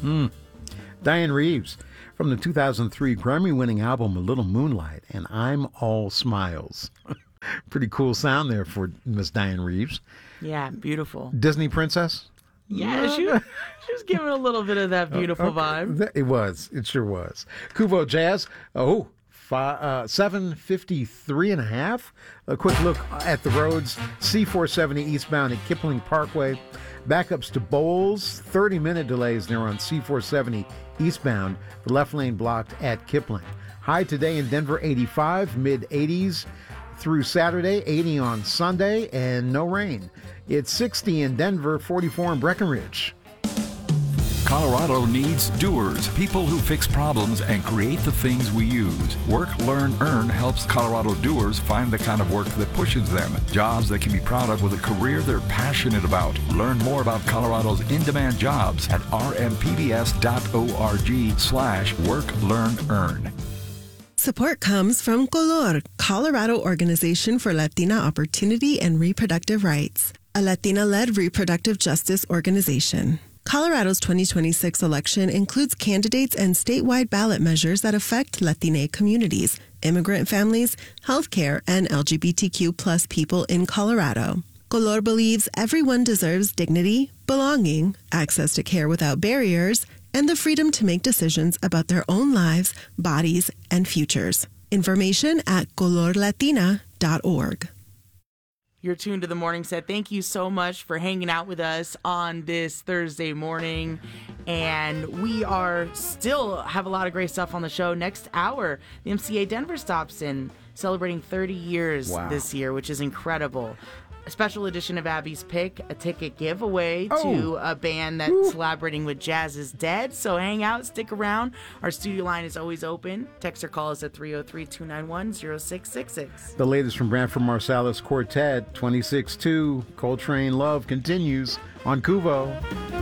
Diane Reeves from the 2003 Grammy-winning album A Little Moonlight and I'm All Smiles. Pretty cool sound there for Miss Diane Reeves. Yeah, beautiful. Disney princess? Yeah, she was giving a little bit of that beautiful vibe. It was. It sure was. Kuvo Jazz. 7:53 and a half. A quick look at the roads. C470 eastbound at Kipling Parkway. Backups to Bowles. 30-minute delays there on C470 eastbound. The left lane blocked at Kipling. High today in Denver, 85. Mid-80s through Saturday. 80 on Sunday. And no rain. It's 60 in Denver, 44 in Breckenridge. Colorado needs doers, people who fix problems and create the things we use. Work, Learn, Earn helps Colorado doers find the kind of work that pushes them. Jobs they can be proud of with a career they're passionate about. Learn more about Colorado's in-demand jobs at rmpbs.org/work, learn, earn. Support comes from Color, Colorado Organization for Latina Opportunity and Reproductive Rights, a Latina-led reproductive justice organization. Colorado's 2026 election includes candidates and statewide ballot measures that affect Latina communities, immigrant families, healthcare, and LGBTQ+ people in Colorado. Color believes everyone deserves dignity, belonging, access to care without barriers, and the freedom to make decisions about their own lives, bodies, and futures. Information at colorlatina.org. You're tuned to the Morning Set. Thank you so much for hanging out with us on this Thursday morning. And we are still have a lot of great stuff on the show. Next hour, the MCA Denver stops in, celebrating 30 years this year, which is incredible. A special edition of Abby's Pick, a ticket giveaway to a band that's collaborating with Jazz is Dead. So hang out, stick around. Our studio line is always open. Text or call us at 303-291-0666. The latest from Branford Marsalis Quartet, 26-2. Coltrane Love continues on Kuvo.